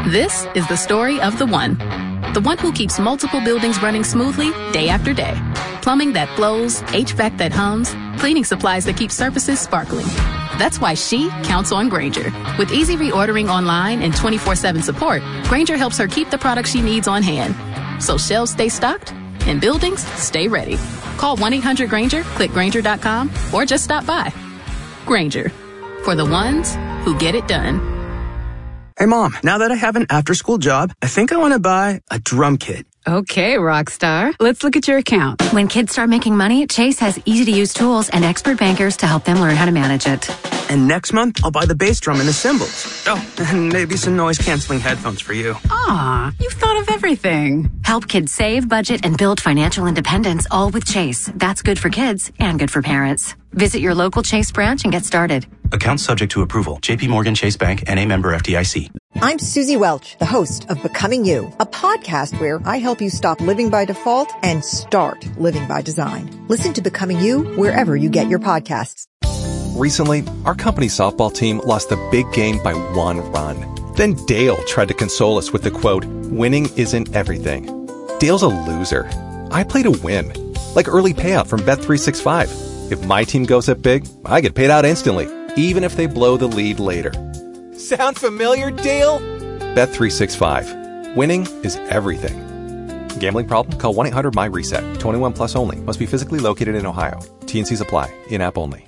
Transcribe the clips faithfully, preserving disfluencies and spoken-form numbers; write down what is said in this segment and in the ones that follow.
This is the story of the one. The one who keeps multiple buildings running smoothly day after day. Plumbing that flows, H V A C that hums, cleaning supplies that keep surfaces sparkling. That's why she counts on Grainger. With easy reordering online and twenty-four seven support, Grainger helps her keep the products she needs on hand. So shelves stay stocked and buildings stay ready. Call one eight hundred Grainger, click Grainger dot com, or just stop by. Grainger, for the ones who get it done. Hey, Mom, now that I have an after-school job, I think I want to buy a drum kit. Okay, Rockstar. Let's look at your account. When kids start making money, Chase has easy-to-use tools and expert bankers to help them learn how to manage it. And next month, I'll buy the bass drum and the cymbals. Oh, and maybe some noise-canceling headphones for you. Aw, you've thought of everything. Help kids save, budget, and build financial independence, all with Chase. That's good for kids and good for parents. Visit your local Chase branch and get started. Account subject to approval. J P Morgan Chase Bank N A member F D I C. I'm Susie Welch, the host of Becoming You, a podcast where I help you stop living by default and start living by design. Listen to Becoming You wherever you get your podcasts. Recently, our company softball team lost the big game by one run. Then Dale tried to console us with the quote, "Winning isn't everything." Dale's a loser. I play to win. Like early payout from Bet three sixty-five. If my team goes up big, I get paid out instantly, even if they blow the lead later. Sound familiar, Dale? Bet three sixty-five. Winning is everything. Gambling problem? Call one eight hundred my reset. twenty-one plus only. Must be physically located in Ohio. T N Cs apply. In-app only.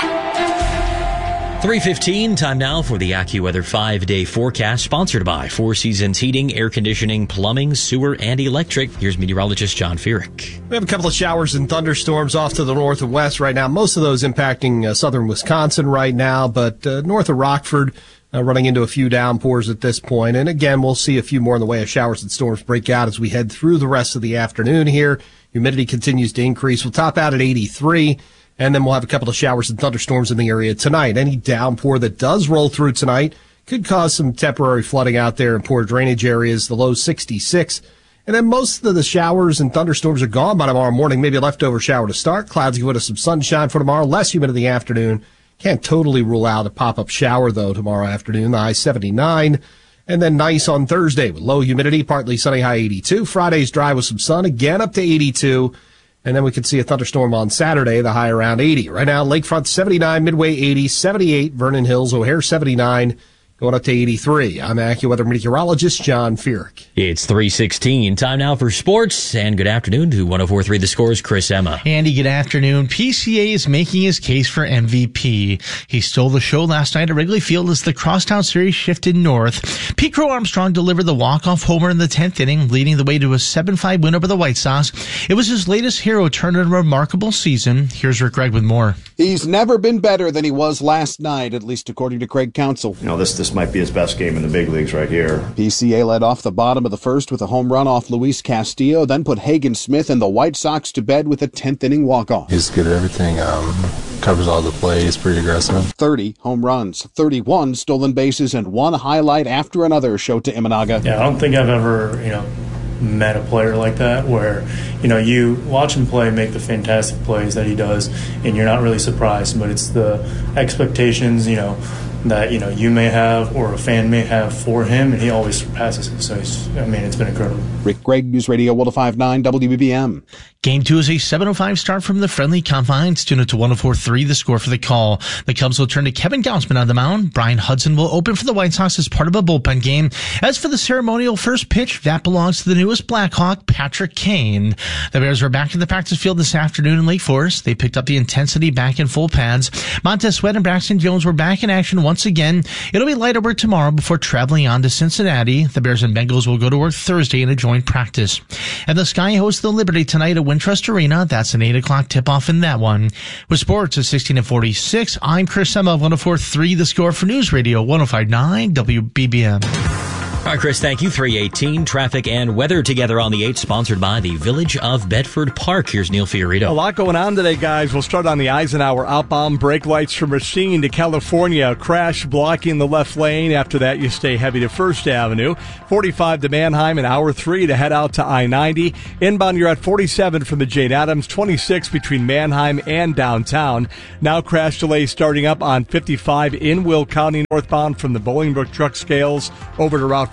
three fifteen, time now for the AccuWeather five-day forecast, sponsored by Four Seasons Heating, Air Conditioning, Plumbing, Sewer, and Electric. Here's meteorologist John Feerick. We have a couple of showers and thunderstorms off to the north and west right now. Most of those impacting uh, southern Wisconsin right now, but uh, north of Rockford, uh, running into a few downpours at this point. And again, we'll see a few more in the way of showers and storms break out as we head through the rest of the afternoon here. Humidity continues to increase. We'll top out at eighty-three. And then we'll have a couple of showers and thunderstorms in the area tonight. Any downpour that does roll through tonight could cause some temporary flooding out there in poor drainage areas. The low sixty-six. And then most of the showers and thunderstorms are gone by tomorrow morning. Maybe a leftover shower to start. Clouds give us some sunshine for tomorrow. Less humid in the afternoon. Can't totally rule out a pop-up shower, though, tomorrow afternoon. The high seventy-nine. And then nice on Thursday with low humidity, partly sunny, high eighty-two. Friday's dry with some sun, again up to eighty-two. And then we could see a thunderstorm on Saturday, the high around eighty. Right now, Lakefront seventy-nine, Midway eighty, seventy-eight, Vernon Hills, O'Hare seventy-nine, going up to eighty-three. I'm AccuWeather meteorologist John Feerick. It's three sixteen. Time now for sports. And good afternoon to one oh four point three The Score's Chris Emma. Andy, good afternoon. P C A is making his case for M V P. He stole the show last night at Wrigley Field as the Crosstown Series shifted north. Pete Crow Armstrong delivered the walk-off homer in the tenth inning, leading the way to a seven five win over the White Sox. It was his latest hero turn in a remarkable season. Here's Rick Gregg with more. He's never been better than he was last night, at least according to Craig Counsell. You know, this this might be his best game in the big leagues right here. P C A led off the bottom of the first with a home run off Luis Castillo, then put Hagen Smith and the White Sox to bed with a tenth inning walk-off. He's good at everything, um, covers all the plays, pretty aggressive. thirty home runs, thirty-one stolen bases, and one highlight after another show to Imanaga. Yeah, I don't think I've ever, you know, met a player like that where, you know, you watch him play, make the fantastic plays that he does, and you're not really surprised, but it's the expectations, you know, that, you know, you may have or a fan may have for him, and he always surpasses it. So, it's, I mean, it's been incredible. Rick Gregg, News Radio one oh five point nine W B B M. Game two is a seven oh five start from the friendly confines. Tune it to one oh four point three The Score for the call. The Cubs will turn to Kevin Gausman on the mound. Brian Hudson will open for the White Sox as part of a bullpen game. As for the ceremonial first pitch, that belongs to the newest Blackhawk, Patrick Kane. The Bears are back in the practice field this afternoon in Lake Forest. They picked up the intensity back in full pads. Montez Sweat and Braxton Jones were back in action once again. It'll be lighter work tomorrow before traveling on to Cincinnati. The Bears and Bengals will go to work Thursday in a joint practice. And the Sky hosts the Liberty tonight at Wintrust Arena. That's an eight o'clock tip-off in that one. With sports at sixteen and forty-six, I'm Chris Emma, one oh four point three The Score for News Radio one oh five point nine W B B M. All right, Chris, thank you. three eighteen, traffic and weather together on the eight, sponsored by the Village of Bedford Park. Here's Neil Fiorito. A lot going on today, guys. We'll start on the Eisenhower outbound. Brake lights from Racine to California. A crash blocking the left lane. After that, you stay heavy to First Avenue. forty-five to Manheim and hour three to head out to I ninety. Inbound, you're at forty-seven from the Jane Addams. twenty-six between Manheim and downtown. Now crash delays starting up on fifty-five in Will County northbound from the Bolingbrook truck scales over to Route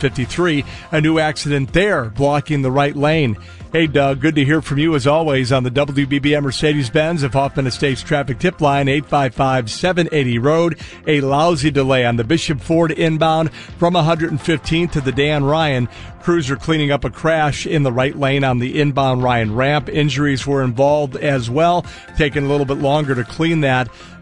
fifty-three. A new accident there, blocking the right lane. Hey, Doug, good to hear from you as always on the W B B M Mercedes-Benz of Hoffman Estates traffic tip line, eight five five, seven eighty road. A lousy delay on the Bishop Ford inbound from one hundred fifteenth to the Dan Ryan. Crews are cleaning up a crash in the right lane on the inbound Ryan ramp. Injuries were involved as well, taking a little bit longer to clean that.